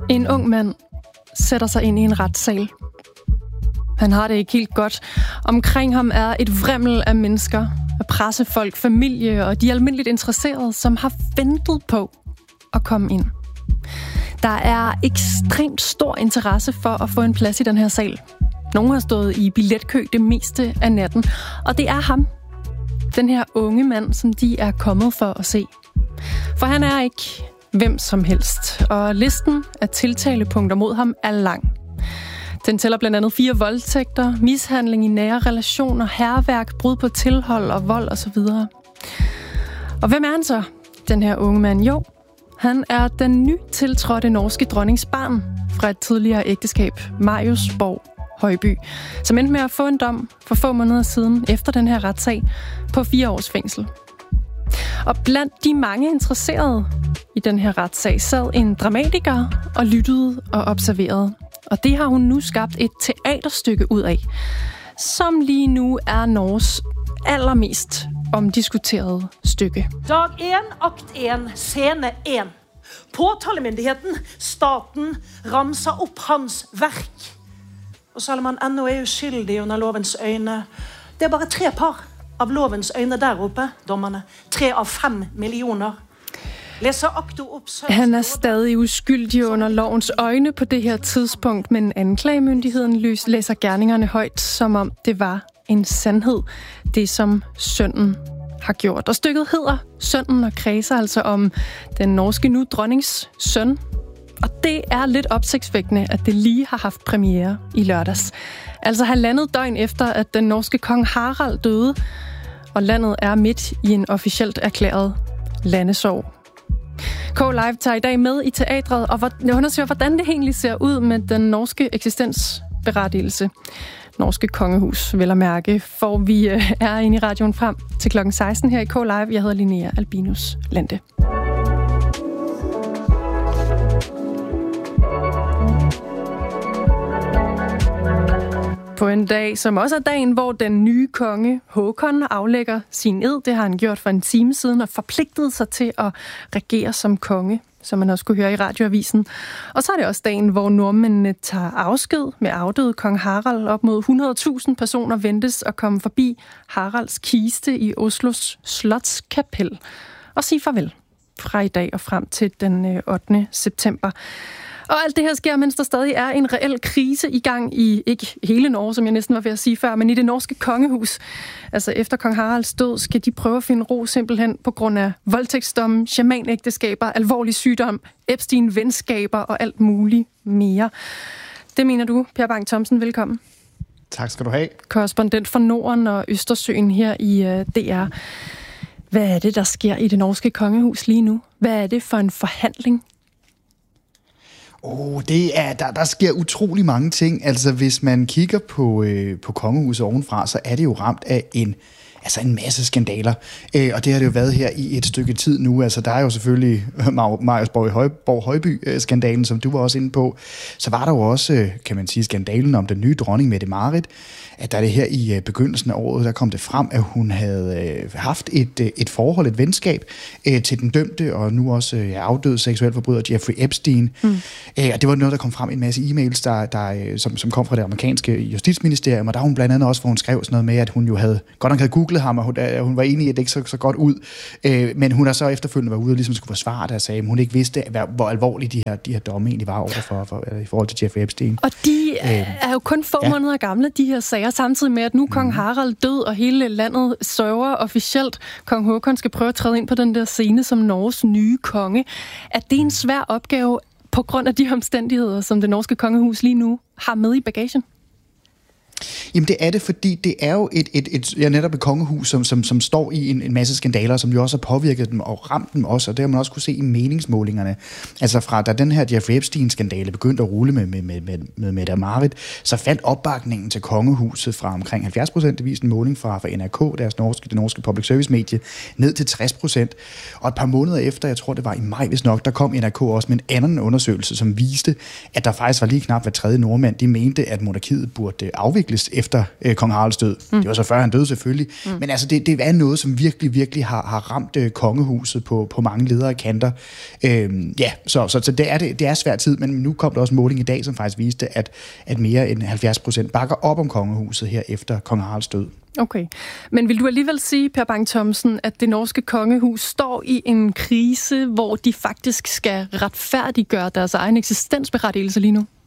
En ung mand sætter sig ind i en retssal. Han har det ikke helt godt. Omkring ham er et vrimmel af mennesker, af pressefolk, familie og de almindeligt interesserede, som har ventet på at komme ind. Der er ekstremt stor interesse for at få en plads i den her sal. Nogle har stået i billetkø det meste af natten, og det er ham, den her unge mand, som de er kommet for at se. For han er ikke hvem som helst, og listen af tiltalepunkter mod ham er lang. Den tæller blandt andet 4 voldtægter, mishandling i nære relationer, hærværk, brud på tilhold og vold osv. Og hvem er han så, den her unge mand? Jo, han er den nytiltrådte norske dronnings barn fra et tidligere ægteskab, Marius Borg Højby, som endte med at få en dom for få måneder siden efter den her retssag på 4 års fængsel. Og blandt de mange interesserede i den her retssag sad en dramatiker og lyttede og observerede. Og det har hun nu skabt et teaterstykke ud af, som lige nu er Norges allermest omdiskuterede stykke. Dag 1, akt 1, scene 1. Påtalemyndigheten, staten, ramser op hans værk. Og selv om han endnu er uskyldig under lovens øjne, det er bare 3 par av lovens øjne deroppe, dommerne. 3 av 5 millioner. Han er stadig uskyldig under lovens øjne på det her tidspunkt, men anklagemyndigheden læser gerningerne højt, som om det var en sandhed, det som sønnen har gjort. Og stykket hedder Sønnen og kredser altså om den norske nu dronnings søn. Og det er lidt opsigtsvækkende, at det lige har haft premiere i lørdags. Altså 1,5 døgn efter, at den norske kong Harald døde, og landet er midt i en officielt erklæret landesorg. K-Live tager i dag med i teatret og undersøger, hvordan det egentlig ser ud med den norske eksistensberettigelse. Norske kongehus, vel at mærke, for vi er inde i radioen frem til klokken 16 her i K-Live. Jeg hedder Linnea Albinus Lande. På en dag, som også er dagen, hvor den nye konge Håkon aflægger sin ed. Det har han gjort for en time siden og forpligtet sig til at regere som konge, som man også kunne høre i radioavisen. Og så er det også dagen, hvor nordmændene tager afsked med afdøde kong Harald. Op mod 100.000 personer ventes at komme forbi Haralds kiste i Oslos Slotskapel og sige farvel fra i dag og frem til den 8. september. Og alt det her sker, mens der stadig er en reel krise i gang i, ikke hele Norge, som jeg næsten var ved at sige før, men i det norske kongehus. Altså efter kong Haralds død skal de prøve at finde ro simpelthen på grund af voldtægtsdomme, shamanægteskaber, alvorlig sygdom, Epstein-venskaber og alt muligt mere. Det mener du, Per Bang Thomsen. Velkommen. Tak skal du have. Korrespondent for Norden og Østersøen her i DR. Hvad er det, der sker i det norske kongehus lige nu? Hvad er det for en forhandling? Der sker utrolig mange ting. Altså, hvis man kigger på kongehuset ovenfra, så er det jo ramt af en masse skandaler. Og det har det jo været her i et stykke tid nu. Altså, der er jo selvfølgelig Marius Borg Højby-skandalen, som du var også inde på. Så var der jo også, kan man sige, skandalen om den nye dronning Mette-Marit. At der det her i begyndelsen af året, der kom det frem, at hun havde haft et forhold, et venskab til den dømte, og nu også afdøde seksualforbryder Jeffrey Epstein. Og det var noget, der kom frem en masse e-mails, som kom fra det amerikanske justitsministerium, og der hun blandt andet også, hvor hun skrev sådan noget med, at hun jo havde googlet ham, og hun var enig i, at det ikke så godt ud. Men hun har så efterfølgende været ude og ligesom skulle forsvare det, og sagde, at hun ikke vidste, hvor alvorlige de her domme egentlig var overfor i forhold til Jeffrey Epstein. Og de er jo kun få måneder gamle, de her sager, samtidig med, at nu kong Harald død, og hele landet sørger officielt. Kong Håkon skal prøve at træde ind på den der scene som Norges nye konge. Er det en svær opgave på grund af de omstændigheder, som det norske kongehus lige nu har med i bagagen? Jamen det er det, fordi det er jo netop et kongehus, som står i en masse skandaler, som jo også har påvirket dem og ramt dem også, og det har man også kunne se i meningsmålingerne. Altså fra da den her Jeffrey Epstein-skandale begyndte at rulle med Mette-Marit, så faldt opbakningen til kongehuset fra omkring 70%, det viste en måling fra NRK, det norske public service medie, ned til 60%. Og et par måneder efter, jeg tror det var i maj, hvis nok, der kom NRK også med en anden undersøgelse, som viste, at der faktisk var lige knap hver tredje nordmand, de mente, at monarkiet burde afvikles afvikles efter kong Haralds død. Det var så før han døde selvfølgelig. Men altså, det er noget, som virkelig har ramt kongehuset på mange ledere kanter. Så det er svær tid, men nu kom der også en måling i dag, som faktisk viste, at mere end 70% bakker op om kongehuset her efter kong Haralds død. Okay, men vil du alligevel sige, Per Bang-Thomsen, at det norske kongehus står i en krise, hvor de faktisk skal retfærdiggøre deres egen eksistensberettigelse lige nu?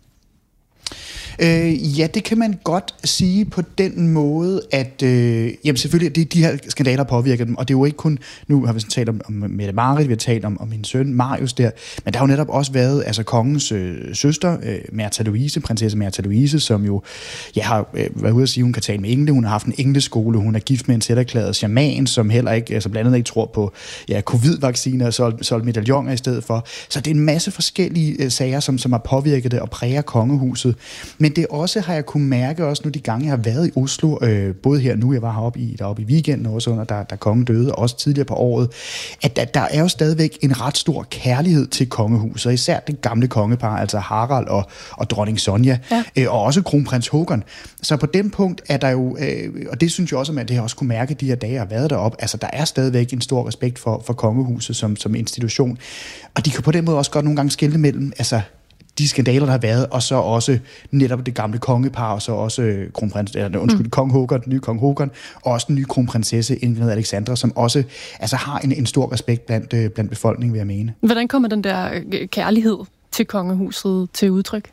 Ja, det kan man godt sige på den måde, at selvfølgelig de her skandaler påvirker dem, og det er jo ikke kun, nu har vi talt om Mette-Marit, vi har talt om min søn Marius der, men der har jo netop også været kongens søster, Märtha Louise, prinsesse Märtha Louise, som jo har været ude at sige, hun kan tale med engle, hun har haft en engleskole, hun er gift med en selverklæret shaman, som heller ikke, blandt andet ikke tror på covid-vacciner og solgt medaljoner i stedet for. Så det er en masse forskellige sager, som har påvirket det og præger kongehuset. Men det også har jeg kunne mærke også nu de gange, jeg har været i Oslo, både her nu, jeg var deroppe i weekenden, også under, da kongen døde, og også tidligere på året, at der er jo stadigvæk en ret stor kærlighed til kongehuset, især det gamle kongepar, altså Harald og dronning Sonja, og også kronprins Håkon. Så på den punkt er der jo, og det synes jeg også, at det har også kunne mærke de her dage, jeg har været deroppe, altså der er stadigvæk en stor respekt for kongehuset som institution, og de kan på den måde også godt nogle gange skelne mellem, altså de skandaler, der har været, og så også netop det gamle kongepar, og så også kong Håkon, den nye kong Håkon, og også den nye kronprinsesse Ingrid Alexandra, som også har en stor respekt blandt befolkningen, vil jeg mene. Hvordan kommer den der kærlighed til kongehuset til udtryk?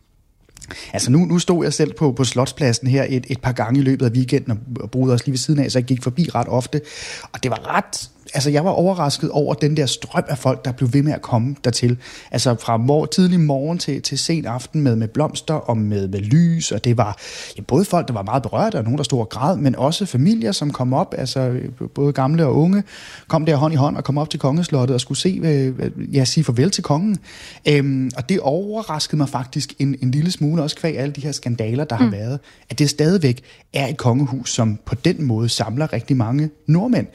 Altså nu stod jeg selv på Slotspladsen her et par gange i løbet af weekenden, og boede også lige ved siden af, så jeg gik forbi ret ofte, og det var ret... Altså, jeg var overrasket over den der strøm af folk, der blev ved med at komme dertil. Altså, fra tidlig morgen til sen aften med blomster og med lys, og det var både folk, der var meget berørte, og nogen, der stod og græd, men også familier, som kom op, altså både gamle og unge, kom der hånd i hånd og kom op til kongeslottet og skulle sige farvel til kongen. Og det overraskede mig faktisk en lille smule, også kvæg alle de her skandaler, der har været, at det stadigvæk er et kongehus, som på den måde samler rigtig mange nordmænd.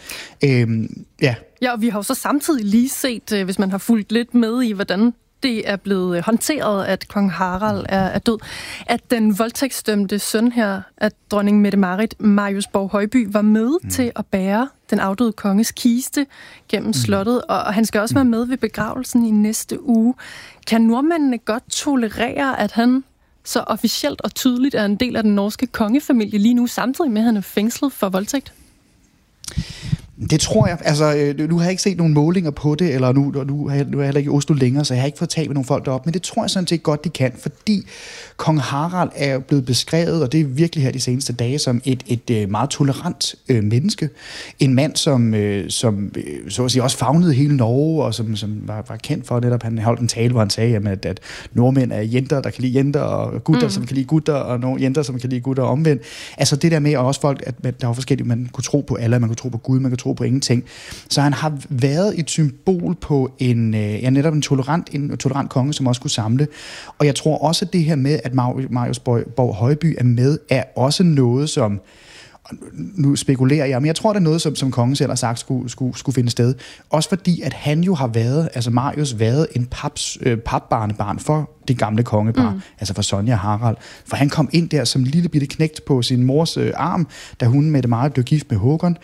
Ja, og vi har jo så samtidig lige set, hvis man har fulgt lidt med i, hvordan det er blevet håndteret, at kong Harald er død, at den voldtægtsdømte søn her, at dronning Mette-Marit, Marius Borg Højby, var med til at bære den afdøde konges kiste gennem slottet, og han skal også være med ved begravelsen i næste uge. Kan nordmændene godt tolerere, at han så officielt og tydeligt er en del af den norske kongefamilie lige nu, samtidig med, at han er fængslet for voldtægt? Det tror jeg. Altså, nu har jeg ikke set nogen målinger på det, eller nu er jeg heller ikke i Oslo længere, så jeg har ikke fået talt med nogle folk deroppe, men det tror jeg sådan set godt, de kan, fordi kong Harald er blevet beskrevet, og det er virkelig her de seneste dage, som et meget tolerant menneske. En mand, som så at sige også favnede hele Norge, og som var kendt for netop, han holdt en tale, hvor han sagde, at nordmænd er jenter, der kan lide jenter, og gutter, som kan lide gutter, og nogle jenter, som kan lide gutter omvendt. Altså det der med, og også folk, at der var forskellige, man kunne tro på alle, man kunne tro på Gud, man kunne tro på ingenting. Så han har været et symbol på netop en tolerant konge, som også kunne samle. Og jeg tror også, at det her med, at Marius Borg Højby er med, er også noget, som, nu spekulerer jeg, men jeg tror, det er noget, som kongen selv har sagt skulle finde sted. Også fordi, at han jo har været, altså Marius været en papbarnebarn for det gamle kongepar, altså for Sonja og Harald. For han kom ind der som lille bitte knægt på sin mors arm, da hun Mette-Marit blev gift med Håkon,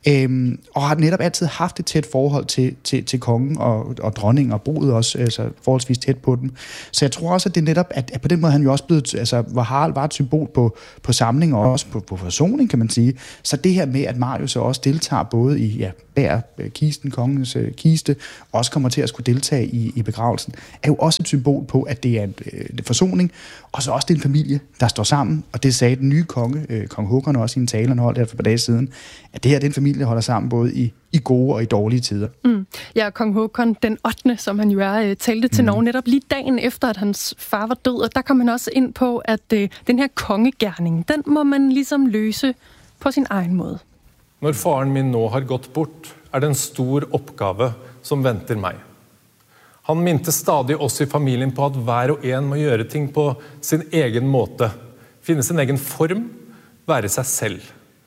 og har netop altid haft et tæt forhold til kongen og dronningen, og boet også altså forholdsvis tæt på dem. Så jeg tror også, at det netop, at på den måde han jo også blevet, altså hvor Harald var et symbol på samling, og også på forsoning, kan man sige. Så det her med, at Marius også deltager både i, bærer kisten, kongens kiste, også kommer til at skulle deltage i begravelsen, er jo også et symbol på, at det er en forsoning, og så også det er en familie, der står sammen, og det sagde den nye konge, kong Håkon også i en tale, han holdt her for et par dage siden, at det her det er en familie, der holder sammen både i gode og i dårlige tider. Ja, kong Håkon den 8., som han jo er, talte til Norge netop lige dagen efter, at hans far var død, og der kom han også ind på, at den her kongegerning, den må man ligesom løse på sin egen måde. Når faren min nå har gått bort, er det en stor oppgave som venter meg. Han minte stadig oss i familien på at hver og en må gjøre ting på sin egen måte, finne sin egen form, være seg selv.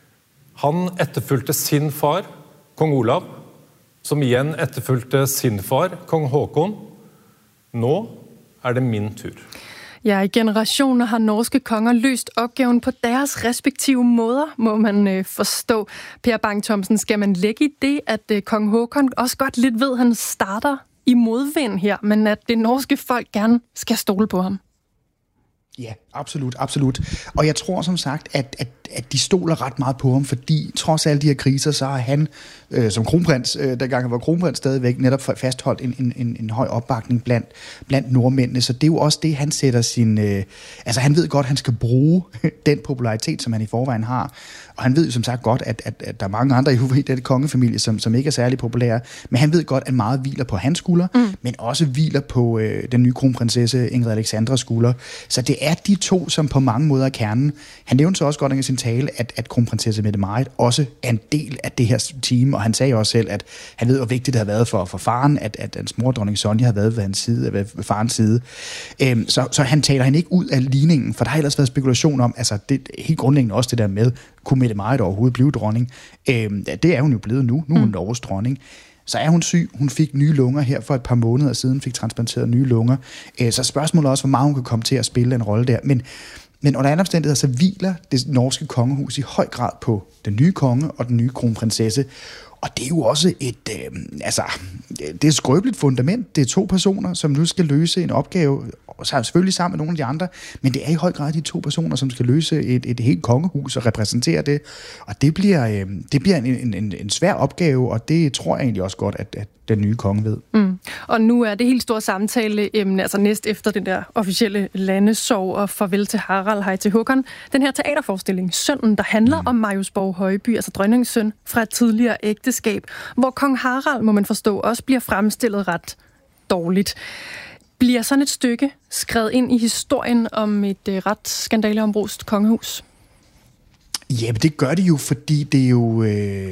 Han etterfulgte sin far, kong Olav, som igjen etterfulgte sin far, kong Håkon. Nå er det min tur. Ja, i generationer har norske konger løst opgaven på deres respektive måder, må man forstå. Per Bang-Thomsen, skal man lægge i det, at kong Håkon også godt lidt ved, at han starter i modvind her, men at det norske folk gerne skal stole på ham? Ja, absolut, absolut. Og jeg tror som sagt, at de stoler ret meget på ham, fordi trods alle de her kriser, så har han som kronprins, dengang han var kronprins stadigvæk, netop fastholdt en høj opbakning blandt nordmændene. Så det er jo også det, han sætter sin... altså han ved godt, at han skal bruge den popularitet, som han i forvejen har. Og han ved jo som sagt godt, at der er mange andre i den kongefamilie, som ikke er særlig populære. Men han ved godt, at meget hviler på hans skulder, men også hviler på den nye kronprinsesse Ingrid Alexandras skulder. Så det er de to, som på mange måder er kernen. Han nævnte så også godt i sin tale, at kronprinsesse Mette-Marit også er en del af det her team, og han sagde også selv, at han ved, hvor vigtigt det har været for faren, at hans mor, dronning Sonja, har været ved farens side. Så han taler hende ikke ud af ligningen, for der har ellers været spekulation om, altså det helt grundlæggende også det der med, kunne Mette-Marit overhovedet blive dronning? Det er hun jo blevet nu. Nu er hun Norges dronning. Så er hun syg. Hun fik nye lunger her for et par måneder siden, fik transplanteret nye lunger. Så spørgsmålet er også, hvor meget hun kan komme til at spille en rolle der. Men under andre omstændigheder, så hviler det norske kongehus i høj grad på den nye konge og den nye kronprinsesse. Og det er jo også det er et skrøbeligt fundament. Det er to personer, som nu skal løse en opgave, og selvfølgelig sammen med nogle af de andre, men det er i høj grad de to personer, som skal løse et helt kongehus og repræsentere det. Og det bliver en svær opgave, og det tror jeg egentlig også godt, at den nye konge ved. Og nu er det helt store samtaleemne, altså næst efter den der officielle landesorg og farvel til Harald, hej til Håkon, den her teaterforestilling, Sønnen, der handler om Marius Borg Højby, altså dronningens søn fra et tidligere ægteskab, hvor kong Harald, må man forstå, også bliver fremstillet ret dårligt. Bliver sådan et stykke skrevet ind i historien om et ret skandaleombrust kongehus? Ja, men det gør det jo, fordi det er jo...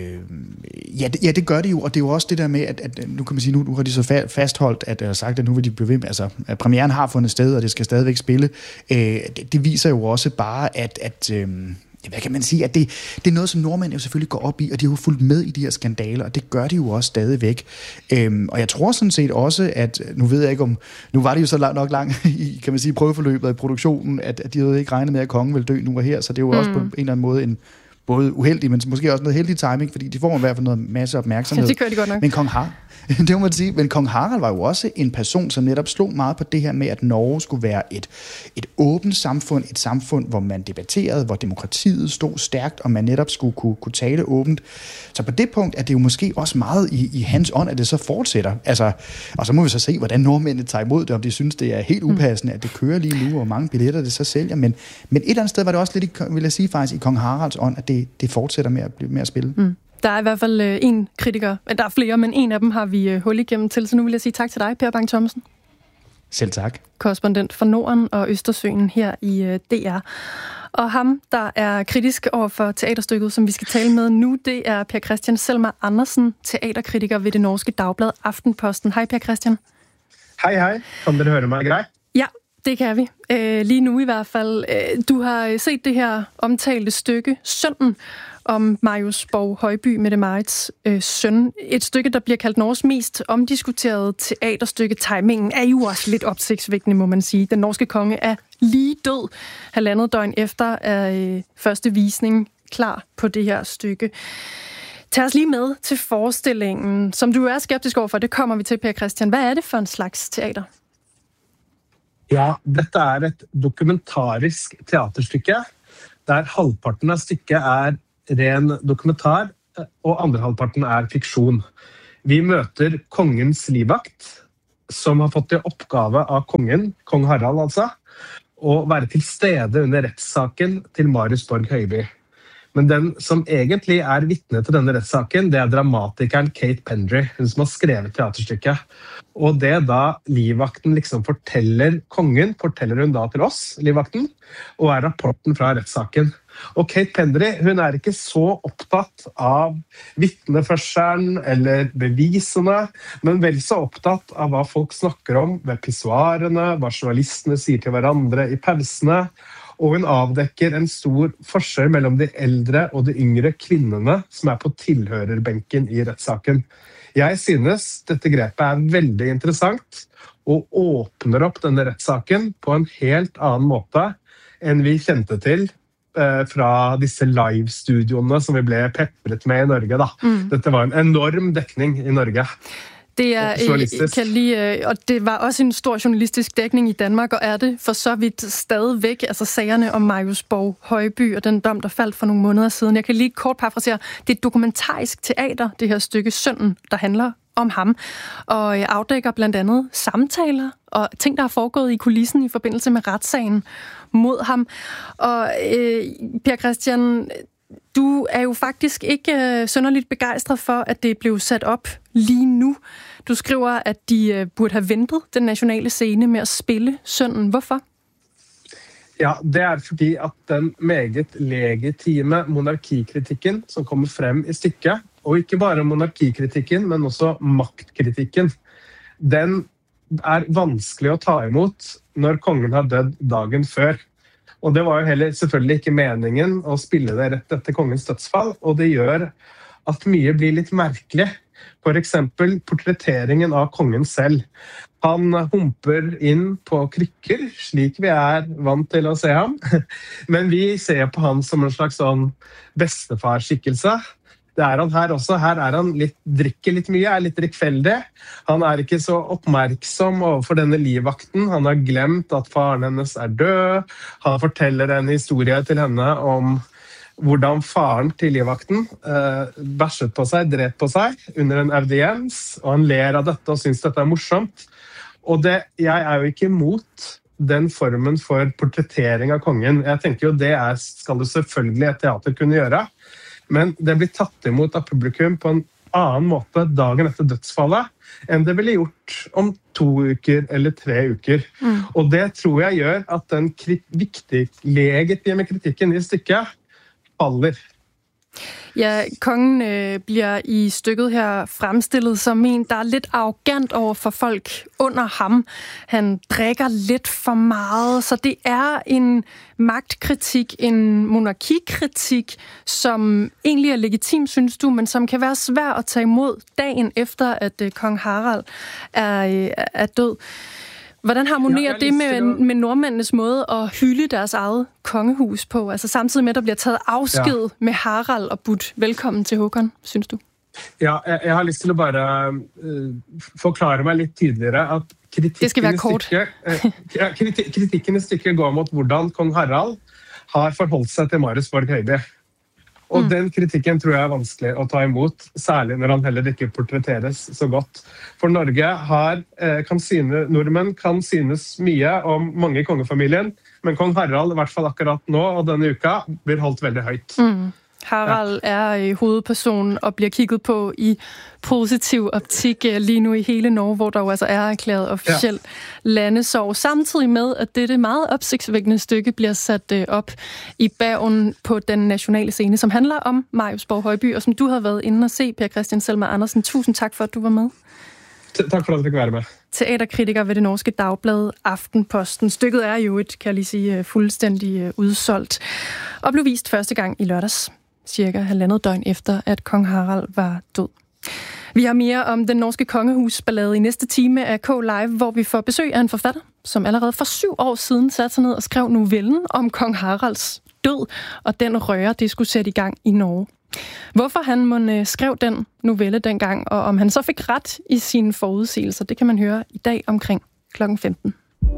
det gør det jo, og det er jo også det der med, at nu kan man sige, nu har de så fastholdt, at sagt, at nu vil de blive ved med, altså, at premieren har fundet sted, og det skal stadigvæk spille. Det viser jo også bare, at hvad kan man sige, at det er noget, som nordmænd jo selvfølgelig går op i, og de har jo fulgt med i de her skandaler, og det gør de jo også stadigvæk. Og jeg tror sådan set også, at nu ved jeg ikke om, nu var det jo så nok langt i, kan man sige, prøveforløbet af produktionen, at de havde ikke regnet med, at kongen ville dø nu og her, så det er jo også på en eller anden måde en både uheldig, men måske også noget heldig timing, fordi de får i hvert fald noget masse opmærksomhed. Ja, det gør de godt nok. Men det må man sige, men kong Harald var jo også en person, som netop slog meget på det her med, at Norge skulle være et åbent samfund, et samfund, hvor man debatterede, hvor demokratiet stod stærkt, og man netop skulle kunne tale åbent. Så på det punkt er det jo måske også meget i hans ånd, at det så fortsætter. Altså, og så må vi så se, hvordan nordmændene tager imod det, om de synes, det er helt upassende, at det kører lige nu, og mange billetter det så sælger. Men et eller andet sted var det også lidt, vil jeg sige faktisk, i kong Haralds ånd, at det fortsætter med at spille. Der er i hvert fald en kritiker, der er flere, men en af dem har vi hul igennem til, så nu vil jeg sige tak til dig, Per Bang-Thomsen. Selv tak. Korrespondent for Norden og Østersøen her i DR. Og ham, der er kritisk over for teaterstykket, som vi skal tale med nu, det er Per Christian Selmer Andersen, teaterkritiker ved det norske dagblad Aftenposten. Hej Per Christian. Hej. Kan dere høre mig greit? Ja, det kan vi. Lige nu i hvert fald. Du har set det her omtalte stykke, Sønnen, om Marius Borg Højby, Mette-Marits søn. Et stykke, der bliver kaldt Norges mest omdiskuterede teaterstykke. Timingen er jo også lidt opsigtsvækkende, må man sige. Den norske konge er lige død. 1,5 døgn efter er første visning klar på det her stykke. Tag os lige med til forestillingen, som du er skeptisk overfor. Det kommer vi til, Per Christian. Hvad er det for en slags teater? Ja, dette er et dokumentarisk teaterstykke, der halvparten av stykket er ren dokumentar, og andre halvparten er fiksjon. Vi møter kongens livvakt, som har fått i oppgave av kongen, kong Harald altså, å være til stede under rettssaken til Marius Borg Højby. Men den som egentlig er vitne til denne rettssaken, det er dramatikeren Kate Pendry, hun som har skrevet teaterstykket. Og det da livvakten liksom forteller kongen, forteller hun da til oss, livvakten, og er rapporten fra rettssaken. Og Kate Pendry, hun er ikke så opptatt av vitneførselen eller bevisene, men vel så opptatt av hva folk snakker om ved pissoarene, hva journalistene sier til hverandre i pausene, og hun avdekker en stor forskjell mellom de eldre og de yngre kvinnene som er på tilhørerbenken i rettssaken. Jeg synes dette grepet veldig interessant og åpner opp denne rettssaken på en helt annen måte enn vi kjente til fra disse live-studioene som vi ble pepret med i Norge. Da. Dette var en enorm dekning i Norge. Det og det var også en stor journalistisk dækning i Danmark, og er det for så vidt stadigvæk, altså sagerne om Marius Borg Højby og den dom, der faldt for nogle måneder siden. Jeg kan lige kort parafrasere. Det er et dokumentarisk teater, det her stykke Sønnen, der handler om ham, og afdækker blandt andet samtaler og ting, der er foregået i kulissen i forbindelse med retssagen mod ham. Og Per Christian, du er jo faktisk ikke synderligt begejstret for, at det blev sat op lige nu. Du skriver, at de burde have ventet den nationale scene med at spille Sønnen. Hvorfor? Ja, det er fordi at den meget legitime monarkikritikken som kommer frem i stykket, og ikke bare monarkikritikken, men også maktkritikken, den er vanskelig å ta imot når kongen har dødd dagen før. Og det var jo heller selvfølgelig ikke meningen å spille det rett etter kongens dødsfall, og det gjør at mye blir litt merkelig. For eksempel portretteringen av kongen selv. Han humper inn på krykker, slik vi er vant til å se ham. Men vi ser på han som en slags sånn bestefarskikkelse. Det er han her også. Her er han drikker litt mye, er litt drikkfeldig. Han er ikke så oppmerksom overfor denne livvakten. Han har glemt at faren hennes er død. Han forteller en historie til henne om hvordan faren til livvakten bæsjet på seg, dret på seg under en audiens, og han ler av dette og synes dette er morsomt. Og jeg er jo ikke imot den formen for portrettering av kongen. Jeg tenker jo det skal det selvfølgelig et teater kunne gjøre, men det blir tatt imot av publikum på en annen måte dagen etter dødsfallet enn det ville gjort om 2 uker eller 3 uker. Og det tror jeg gjør at den viktige legitime kritikken i stykket faller. Ja, kongen bliver i stykket her fremstillet som en, der er lidt arrogant over for folk under ham. Han drikker lidt for meget, så det er en magtkritik, en monarkikritik, som egentlig er legitim, synes du, men som kan være svær at tage imod dagen efter, at kong Harald er død. Hvordan harmonerer det med nordmændenes måde at hylde deres eget kongehus på? Altså samtidig med, at der bliver taget afsked med Harald og budt velkommen til Håkon, synes du? Ja, jeg har lyst til at bare forklare mig lidt tydeligere, at kritikken i stykket går mot hvordan kong Harald har forholdt sig til Marius Borg Højby. Og den kritikken tror jeg er vanskelig å ta imot, særlig når han heller ikke portretteres så godt. For Norge nordmenn kan synes mye om mange i kongefamilien, men kong Harald, i hvert fall akkurat nå og denne uka, blir holdt veldig højt. Harald er hovedpersonen og bliver kigget på i positiv optik lige nu i hele Norge, hvor der jo altså er erklæret officielt landesorg. Samtidig med, at dette meget opsigtsvækkende stykke bliver sat op i Bergen på den nationale scene, som handler om Marius Borg Højby, og som du har været inde og se, Per Christian Selmer Andersen. Tusind tak for, at du var med. Tak for at du fik være med. Teaterkritiker ved det norske dagblad Aftenposten. Stykket er jo kan jeg lige sige, fuldstændig udsolgt, og blev vist første gang i lørdags, cirka 1,5 døgn efter, at kong Harald var død. Vi har mere om den norske kongehusballade i næste time af K-Live, hvor vi får besøg af en forfatter, som allerede for 7 år siden satte sig ned og skrev novellen om kong Haralds død, og den røre, det skulle sætte i gang i Norge. Hvorfor han skrev den novelle dengang, og om han så fik ret i sine forudsigelser, det kan man høre i dag omkring kl. 15.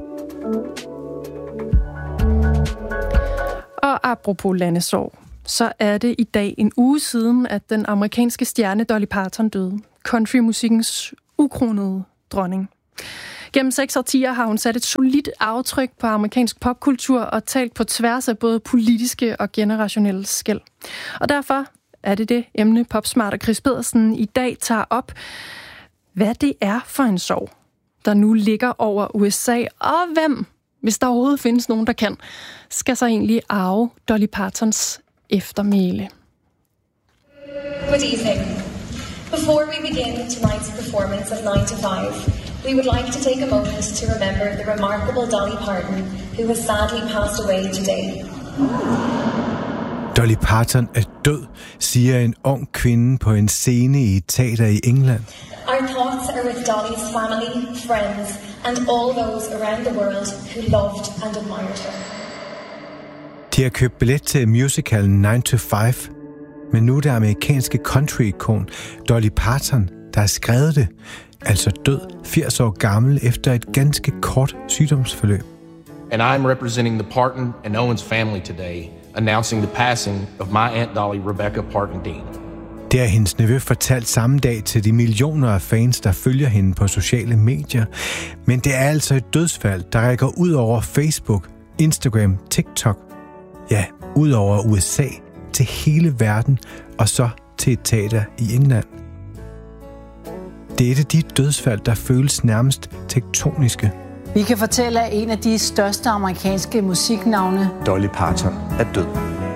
Og apropos landesorg, så er det i dag en uge siden, at den amerikanske stjerne Dolly Parton døde. Countrymusikkens ukronede dronning. Gennem 6 årtier har hun sat et solidt aftryk på amerikansk popkultur og talt på tværs af både politiske og generationelle skel. Og derfor er det emne Popsmart og Chris Pedersen i dag tager op, hvad det er for en sorg, der nu ligger over USA, og hvem, hvis der overhovedet findes nogen, der kan, skal så egentlig arve Dolly Partons eftermæle. Good evening. Before we begin tonight's performance of 9 to 5, we would like to take a moment to remember the remarkable Dolly Parton, who has sadly passed away today. Dolly Parton er død, siger en ung kvinde på en scene i et teater i England. Our thoughts are with Dolly's family, friends, and all those around the world who loved and admired her. De har købt billet til musicalen 9 to 5, men nu er det amerikanske country-ikon Dolly Parton, der har skrevet det, altså død 80 år gammel efter et ganske kort sygdomsforløb. And I'm representing the Parton and Owens family today, announcing the passing of my Aunt Dolly, Rebecca Parton Dean. Det har hendes nevø fortalt samme dag til de millioner af fans, der følger hende på sociale medier. Men det er altså et dødsfald, der rækker ud over Facebook, Instagram, TikTok. Ja, ud over USA, til hele verden, og så til et teater i England. Det er et af de dødsfald, der føles nærmest tektoniske. Vi kan fortælle, at en af de største amerikanske musiknavne, Dolly Parton, er død.